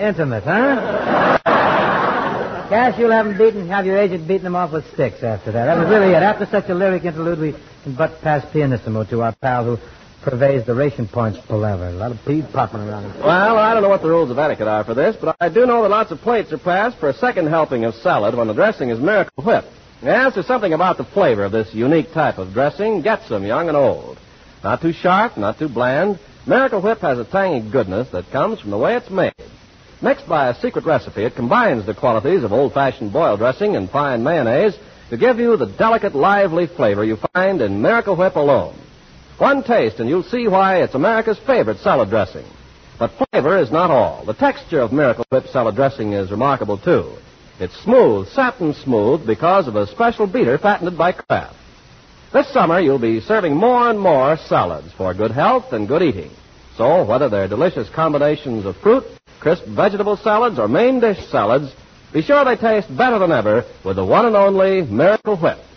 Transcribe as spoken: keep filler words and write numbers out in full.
intimate, huh? Cash, you'll have him beaten, have your agent beating him off with sticks after that. That was really it. After such a lyric interlude, we can but pass pianissimo to our pal who pervades the ration points palaver. A lot of pee popping around. Well, I don't know what the rules of etiquette are for this, but I do know that lots of plates are passed for a second helping of salad when the dressing is Miracle Whip. Yes, there's something about the flavor of this unique type of dressing gets them young and old. Not too sharp, not too bland. Miracle Whip has a tangy goodness that comes from the way it's made. Mixed by a secret recipe, it combines the qualities of old-fashioned boil dressing and fine mayonnaise to give you the delicate, lively flavor you find in Miracle Whip alone. One taste, and you'll see why it's America's favorite salad dressing. But flavor is not all. The texture of Miracle Whip salad dressing is remarkable, too. It's smooth, satin smooth, because of a special beater patented by Kraft. This summer, you'll be serving more and more salads for good health and good eating. So, whether they're delicious combinations of fruit, crisp vegetable salads, or main dish salads, be sure they taste better than ever with the one and only Miracle Whip.